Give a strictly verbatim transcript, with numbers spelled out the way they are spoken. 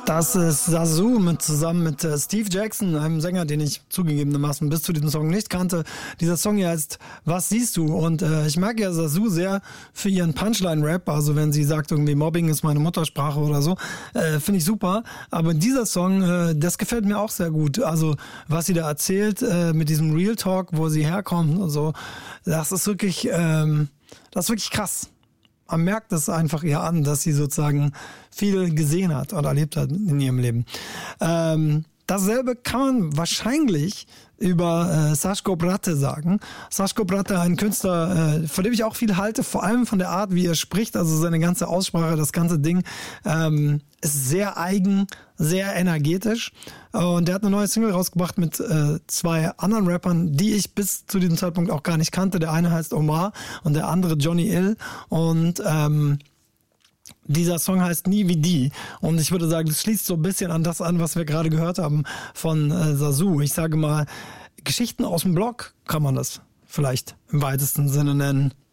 Das ist Sasu mit, zusammen mit äh, Steve Jackson, einem Sänger, den ich zugegebenermaßen bis zu diesem Song nicht kannte. Dieser Song hier heißt Was siehst du? Und äh, ich mag ja Sasu sehr für ihren Punchline-Rap. Also wenn sie sagt, irgendwie Mobbing ist meine Muttersprache oder so, äh, finde ich super. Aber dieser Song, äh, das gefällt mir auch sehr gut. Also was sie da erzählt äh, mit diesem Real Talk, wo sie herkommt und so, das ist wirklich, ähm, das ist wirklich krass. Man merkt es einfach ihr an, dass sie sozusagen viel gesehen hat oder erlebt hat in ihrem Leben. Ähm, dasselbe kann man wahrscheinlich über äh, Saško Bratte sagen. Saško Bratte, ein Künstler, äh, von dem ich auch viel halte, vor allem von der Art, wie er spricht, also seine ganze Aussprache, das ganze Ding, ähm, ist sehr eigen, sehr energetisch. Und der hat eine neue Single rausgebracht mit äh, zwei anderen Rappern, die ich bis zu diesem Zeitpunkt auch gar nicht kannte. Der eine heißt Omar und der andere Johnny Ill. Und ähm, dieser Song heißt Nie wie die. Und ich würde sagen, das schließt so ein bisschen an das an, was wir gerade gehört haben von äh, Sasu. Ich sage mal, Geschichten aus dem Blog kann man das vielleicht im weitesten Sinne nennen.